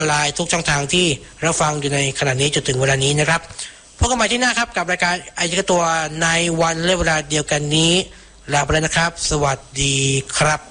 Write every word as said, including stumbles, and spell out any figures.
ไลน์ทุกช่องทางที่รับฟังอยู่ในขณะนี้จนถึงเวลานี้นะครับพบกันใหม่ที่หน้าครับกับรายการไอจิกตัวในวันและเวลาเดียวกันนี้ลาไปแล้วนะครับสวัสดีครับ